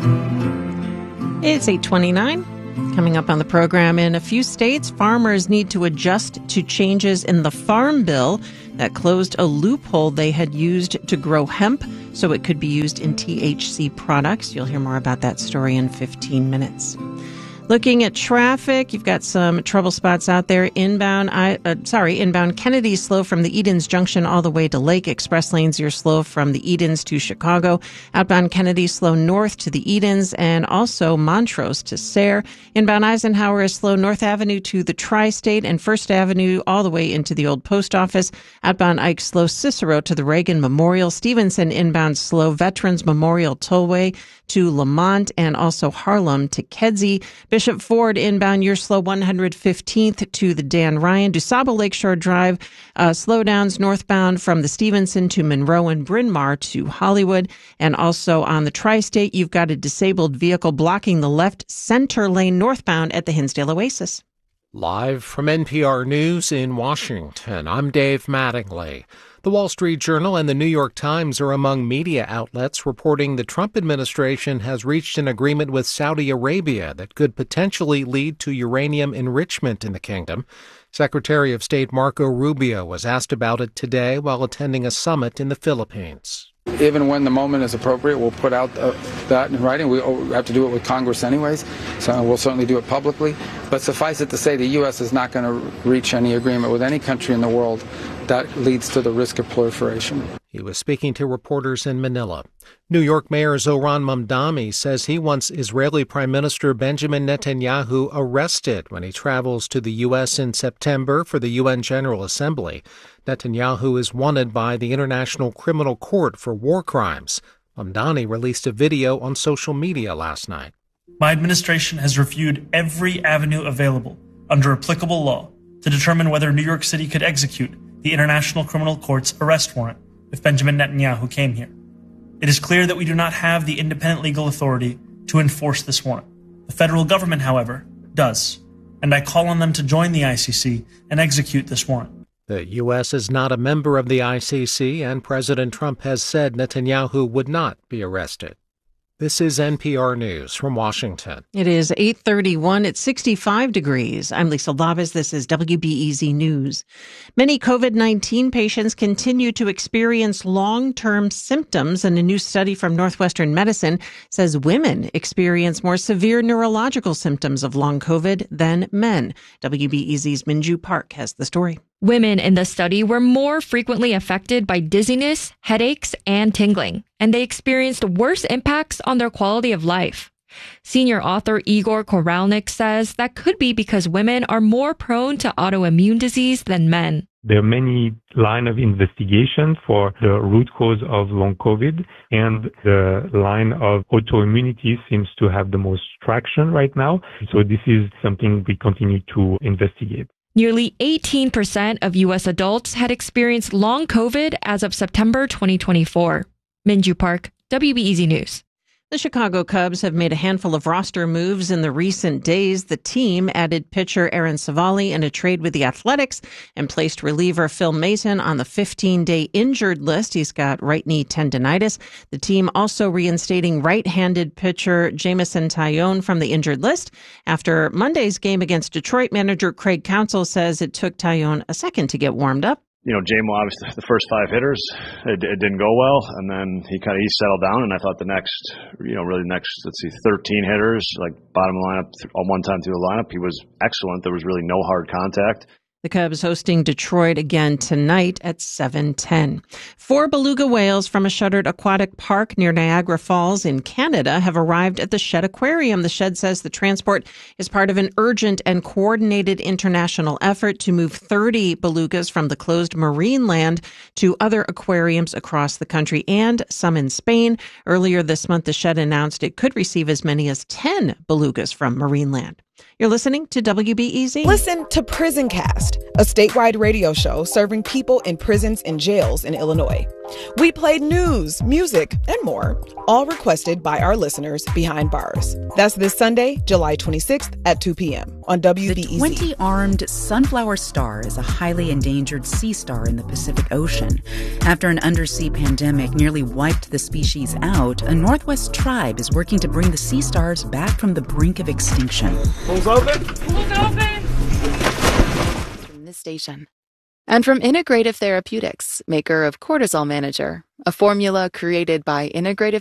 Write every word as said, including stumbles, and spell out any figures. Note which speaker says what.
Speaker 1: It's eight twenty-nine. Coming up on the program, in a few states, farmers need to adjust to changes in the Farm Bill that closed a loophole they had used to grow hemp so it could be used in T H C products. You'll hear more about that story in fifteen minutes. Looking at traffic, you've got some trouble spots out there. Inbound, I, uh, sorry, inbound Kennedy slow from the Edens Junction all the way to Lake. Express lanes, you're slow from the Edens to Chicago. Outbound Kennedy slow north to the Edens and also Montrose to Sayre. Inbound Eisenhower is slow North Avenue to the Tri-State and First Avenue all the way into the old post office. Outbound Ike slow Cicero to the Reagan Memorial. Stevenson inbound slow Veterans Memorial Tollway to Lamont and also Harlem to Kedzie. Bishop Ford inbound, you're slow one hundred fifteenth to the Dan Ryan. DuSable Lakeshore Drive, uh, slowdowns northbound from the Stevenson to Monroe and Bryn Mawr to Hollywood. And also on the Tri-State, you've got a disabled vehicle blocking the left center lane northbound at the Hinsdale Oasis.
Speaker 2: Live from N P R News in Washington, I'm Dave Mattingly. The Wall Street Journal and the New York Times are among media outlets reporting the Trump administration has reached an agreement with Saudi Arabia that could potentially lead to uranium enrichment in the kingdom. Secretary of State Marco Rubio was asked about it today while attending a summit in the Philippines.
Speaker 3: Even when the moment is appropriate, we'll put out uh, that in writing. We have to do it with Congress anyways, so we'll certainly do it publicly. But suffice it to say, the U S is not going to reach any agreement with any country in the world that leads to the risk of proliferation.
Speaker 2: He was speaking to reporters in Manila. New York Mayor Zohran Mamdani says he wants Israeli Prime Minister Benjamin Netanyahu arrested when he travels to the U S in September for the U N General Assembly. Netanyahu is wanted by the International Criminal Court for war crimes. Mamdani released a video on social media last night.
Speaker 4: My administration has reviewed every avenue available under applicable law to determine whether New York City could execute the International Criminal Court's arrest warrant if Benjamin Netanyahu came here. It is clear that we do not have the independent legal authority to enforce this warrant. The federal government, however, does, and I call on them to join the I C C and execute this warrant.
Speaker 2: The U S is not a member of the I C C, and President Trump has said Netanyahu would not be arrested. This is N P R News from Washington.
Speaker 1: It is eight thirty-one. It's sixty-five degrees. I'm Lisa Labas. This is W B E Z News. Many COVID nineteen patients continue to experience long-term symptoms, and a new study from Northwestern Medicine says women experience more severe neurological symptoms of long COVID than men. W B E Z's Minju Park has the story.
Speaker 5: Women in the study were more frequently affected by dizziness, headaches, and tingling, and they experienced worse impacts on their quality of life. Senior author Igor Koralnik says that could be because women are more prone to autoimmune disease than men.
Speaker 6: There are many line of investigation for the root cause of long COVID, and the line of autoimmunity seems to have the most traction right now. So this is something we continue to investigate.
Speaker 5: Nearly eighteen percent of U S adults had experienced long COVID as of September twenty twenty-four. Minju Park, W B E Z News.
Speaker 1: The Chicago Cubs have made a handful of roster moves in the recent days. The team added pitcher Aaron Savali in a trade with the Athletics and placed reliever Phil Mason on the fifteen-day injured list. He's got right knee tendonitis. The team also reinstating right-handed pitcher Jameson Taillon from the injured list. After Monday's game against Detroit, manager Craig Counsell says it took Taillon a second to get warmed up.
Speaker 7: You know, J-Mo, obviously, the first five hitters, it, it didn't go well, and then he kind of he settled down, and I thought the next, you know, really next, let's see, thirteen hitters, like bottom of the lineup, on one time through the lineup, he was excellent. There was really no hard contact.
Speaker 1: The Cubs hosting Detroit again tonight at seven ten. Four beluga whales from a shuttered aquatic park near Niagara Falls in Canada have arrived at the Shedd Aquarium. The Shedd says the transport is part of an urgent and coordinated international effort to move thirty belugas from the closed marine land to other aquariums across the country and some in Spain. Earlier this month, the Shedd announced it could receive as many as ten belugas from marine land. You're listening to W B E Z.
Speaker 8: Listen to Prison Cast, a statewide radio show serving people in prisons and jails in Illinois. We played news, music, and more, all requested by our listeners behind bars. That's this Sunday, July twenty-sixth at two p.m. on W B E Z.
Speaker 9: The twenty-armed sunflower star is a highly endangered sea star in the Pacific Ocean. After an undersea pandemic nearly wiped the species out, a Northwest tribe is working to bring the sea stars back from the brink of extinction.
Speaker 10: Pools open? Pools open!
Speaker 11: From this station. And from Integrative Therapeutics, maker of Cortisol Manager, a formula created by Integrative